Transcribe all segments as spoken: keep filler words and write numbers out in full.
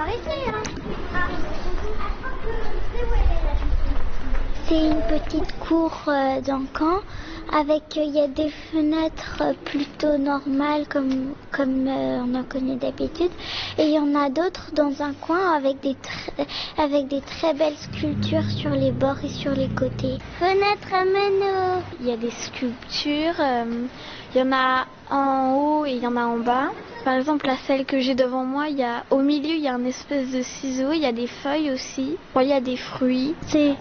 par ici, hein. C'est une petite cour euh, d'un camp avec il euh, y a des fenêtres euh, plutôt normales comme comme euh, on en connaît d'habitude, et il y en a d'autres dans un coin avec des tr- avec des très belles sculptures sur les bords et sur les côtés. Fenêtre à Mano. Il y a des sculptures, euh, il y en a en haut et il y en a en bas. Par exemple, la celle que j'ai devant moi, il y a au milieu il y a une espèce de ciseau, il y a des feuilles aussi, il y a des fruits. C'est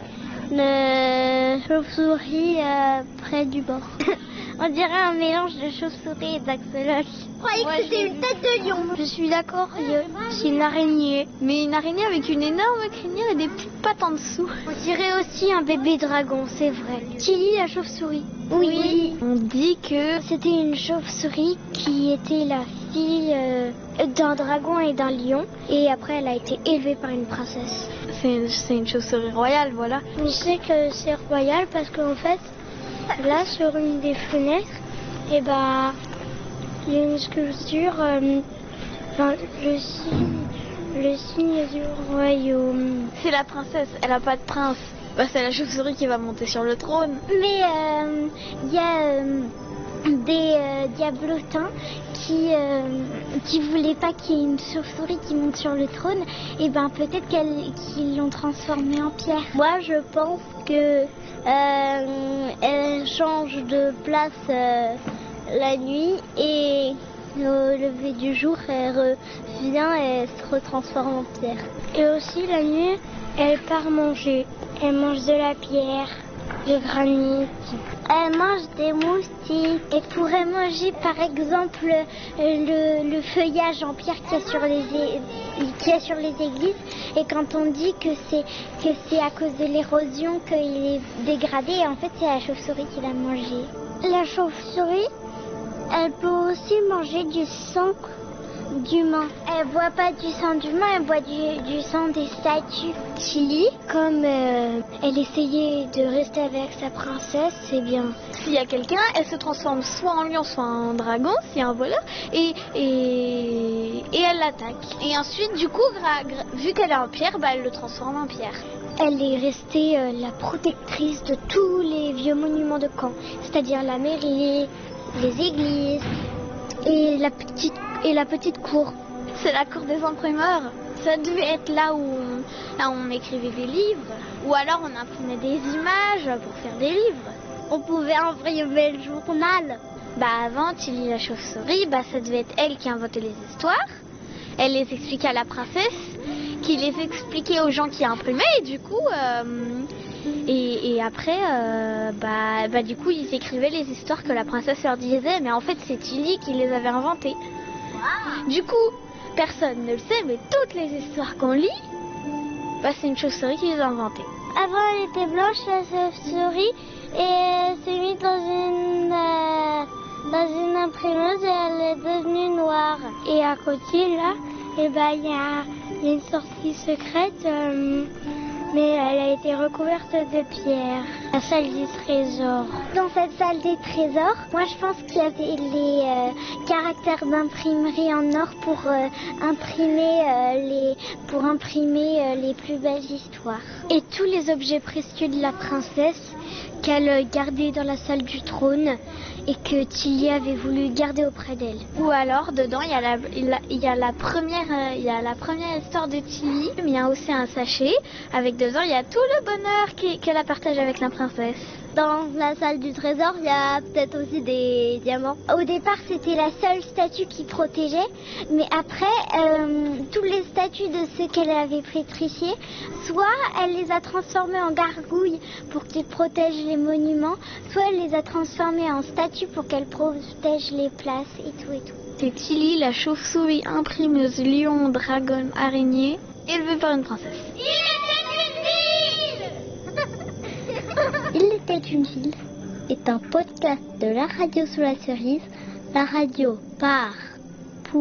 le chauve-souris euh, près du bord. On dirait un mélange de chauve-souris et d'axolote. Je croyais que c'était une tête de lion. Je suis d'accord, c'est une araignée. Mais une araignée avec une énorme crinière et des petites pattes en dessous. On dirait aussi un bébé dragon, c'est vrai. Tilly la chauve-souris. Oui. oui. On dit que c'était une chauve-souris qui était la fille euh, d'un dragon et d'un lion. Et après, elle a été élevée par une princesse. C'est une, c'est une chauve-souris royale, voilà. Je sais que c'est royal parce qu'en fait, là, sur une des fenêtres, et bah, il y a une sculpture, euh, enfin, le signe, le signe du royaume. C'est la princesse, elle a pas de prince. Bah, c'est la chauve-souris qui va monter sur le trône. Mais il euh, y a euh, des euh, diablotins qui euh, qui voulaient pas qu'il y ait une chauve-souris qui monte sur le trône. Et ben peut-être qu'elle, qu'ils l'ont transformée en pierre. Moi, je pense que euh, elle change de place euh, la nuit et au lever du jour, elle revient et elle se retransforme en pierre. Et aussi la nuit, elle part manger. Elle mange de la pierre, du granit. Elle mange des moustiques. Elle pourrait manger par exemple le, le feuillage en pierre qu'il y a sur les, qu'il y a sur les églises. Et quand on dit que c'est, que c'est à cause de l'érosion qu'il est dégradé, en fait c'est la chauve-souris qui l'a mangé. La chauve-souris, elle peut aussi manger du sang d'humain. Elle boit pas du sang d'humain, elle boit du, du sang des statues. Tilly, comme euh, elle essayait de rester avec sa princesse, c'est bien. S'il y a quelqu'un, elle se transforme soit en lion, soit en dragon, s'il y a un voleur, et, et, et elle l'attaque. Et ensuite, du coup, gra, gra, vu qu'elle est en pierre, bah, elle le transforme en pierre. Elle est restée euh, la protectrice de tous les vieux monuments de Caen, c'est-à-dire la mairie, les églises et la petite et la petite cour. C'est la cour des imprimeurs. Ça devait être là où on, là où on écrivait des livres. Ou alors on imprimait des images pour faire des livres. On pouvait imprimer le journal. Bah avant, Tilly la chauve-souris, bah ça devait être elle qui inventait les histoires. Elle les expliquait à la princesse, qui les expliquait aux gens qui imprimaient. Et du coup, euh, et, et après, euh, bah, bah du coup, ils écrivaient les histoires que la princesse leur disait. Mais en fait, c'est Tilly qui les avait inventées. Du coup, personne ne le sait, mais toutes les histoires qu'on lit, bah, c'est une chauve-souris qui les a inventées. Avant, elle était blanche, la chauve-souris, et elle s'est mise dans une, euh, dans une imprimeuse et elle est devenue noire. Et à côté, là, il bah, y, y a une sortie secrète, euh, mais elle a été recouverte de pierre. La salle des trésors. Dans cette salle des trésors, moi je pense qu'il y avait les euh, caractères d'imprimerie en or pour euh, imprimer euh, les pour imprimer euh, les plus belles histoires. Et tous les objets précieux de la princesse qu'elle gardait dans la salle du trône et que Tilly avait voulu garder auprès d'elle. Ou alors dedans il y a la il y a la première euh, il y a la première histoire de Tilly, mais il y a aussi un sachet avec dedans il y a tout le bonheur qui, qu'elle a partagé avec la princesse. Dans la salle du trésor, il y a peut-être aussi des diamants. Au départ, c'était la seule statue qui protégeait, mais après, euh, toutes les statues de ceux qu'elle avait pétrifiés, soit elle les a transformées en gargouilles pour qu'ils protègent les monuments, soit elle les a transformées en statues pour qu'elles protègent les places et tout et tout. C'est Tilly, la chauve-souris imprimeuse lion, dragon, araignée, élevée par une princesse. Il était une ville est un podcast de la radio sous la cerise, la radio par